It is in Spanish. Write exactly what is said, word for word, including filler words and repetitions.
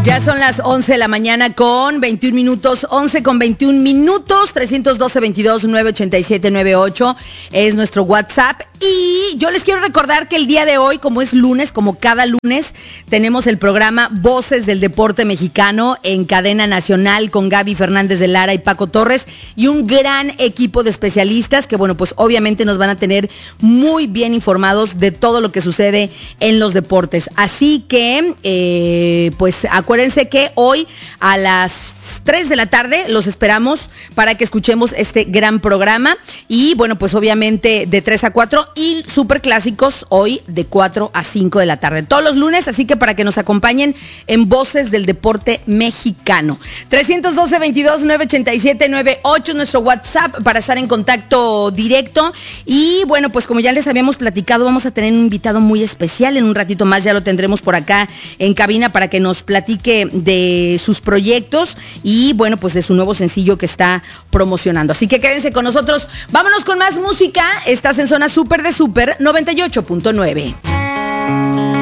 Ya son las once de la mañana con veintiún minutos, once con veintiún minutos, trescientos doce, veintidós, nueve ochenta y siete, noventa y ocho es nuestro WhatsApp. Y yo les quiero recordar que el día de hoy, como es lunes, como cada lunes, tenemos el programa Voces del Deporte Mexicano en cadena nacional con Gaby Fernández de Lara y Paco Torres y un gran equipo de especialistas que, bueno, pues obviamente nos van a tener muy bien informados de todo lo que sucede en los deportes. Así que, eh, pues acuérdense que hoy a las tres de la tarde los esperamos para que escuchemos este gran programa y bueno, pues obviamente de tres a cuatro y super clásicos hoy de cuatro a cinco de la tarde, todos los lunes, así que para que nos acompañen en Voces del Deporte Mexicano. Trescientos doce, veintidós, nueve ochenta y siete, noventa y ocho nuestro WhatsApp para estar en contacto directo y bueno, pues como ya les habíamos platicado, vamos a tener un invitado muy especial, en un ratito más ya lo tendremos por acá en cabina para que nos platique de sus proyectos y Y bueno, pues de su nuevo sencillo que está promocionando. Así que quédense con nosotros. Vámonos con más música. Estás en Zona Super de Super noventa y ocho punto nueve.